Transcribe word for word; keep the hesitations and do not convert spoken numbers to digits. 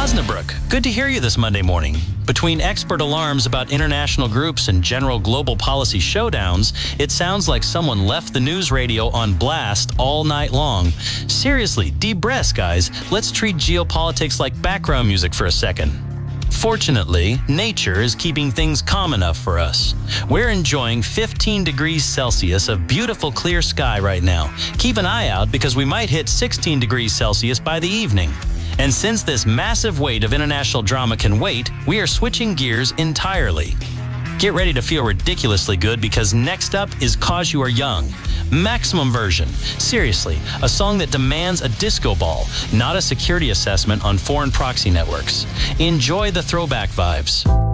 Osnabrück, good to hear you this Monday morning. Between expert alarms about international groups and general global policy showdowns, it sounds like someone left the news radio on blast all night long. Seriously, deep breaths, guys. Let's treat geopolitics like background music for a second. Fortunately, nature is keeping things calm enough for us. We're enjoying fifteen degrees Celsius of beautiful clear sky right now. Keep an eye out because we might hit sixteen degrees Celsius by the evening. And since this massive weight of international drama can wait, we are switching gears entirely. Get ready to feel ridiculously good because next up is "Cause You Are Young." Maximum version. Seriously, a song that demands a disco ball, not a security assessment on foreign proxy networks. Enjoy the throwback vibes.